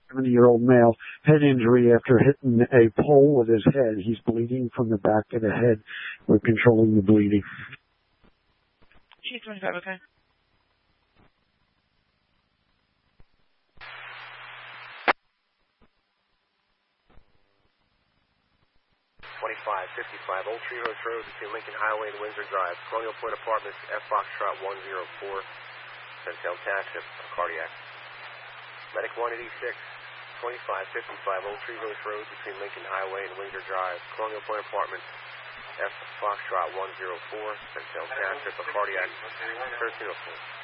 70-year-old male, head injury after hitting a pole with his head. He's bleeding from the back of the head. We're controlling the bleeding. Chief 25, okay. 55 Old Tree House Road between Lincoln Highway and Windsor Drive. Colonial Point Apartments, F Foxtrot 104, Centel Township, cardiac. Medic 186, 2555 Old Tree House Road between Lincoln Highway and Windsor Drive. Colonial Point Apartments, F Foxtrot 104, Centel Township, cardiac, 1304.